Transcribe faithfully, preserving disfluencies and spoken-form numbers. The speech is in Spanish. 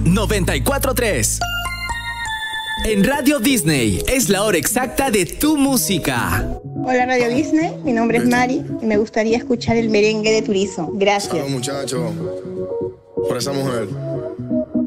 noventa y cuatro punto tres. En Radio Disney es la hora exacta de tu música. Hola Radio Disney, mi nombre es Mari y me gustaría escuchar el merengue de Turizo. Gracias. Salud, muchachos, por esa mujer.